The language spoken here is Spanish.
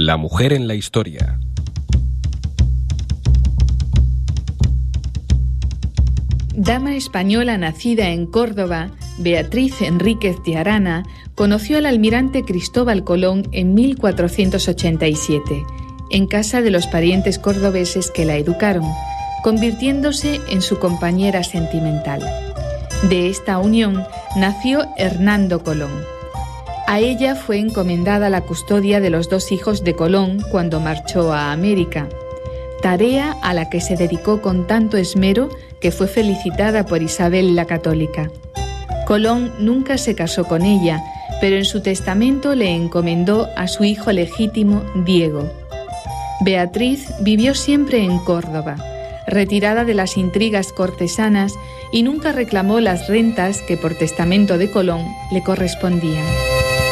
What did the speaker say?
La mujer en la historia. Dama española nacida en Córdoba, Beatriz Enríquez de Arana conoció al almirante Cristóbal Colón en 1487, en casa de los parientes cordobeses que la educaron, convirtiéndose en su compañera sentimental. De esta unión nació Hernando Colón. A ella fue encomendada la custodia de los 2 hijos de Colón cuando marchó a América, tarea a la que se dedicó con tanto esmero que fue felicitada por Isabel la Católica. Colón nunca se casó con ella, pero en su testamento le encomendó a su hijo legítimo, Diego. Beatriz vivió siempre en Córdoba, retirada de las intrigas cortesanas, y nunca reclamó las rentas que por testamento de Colón le correspondían.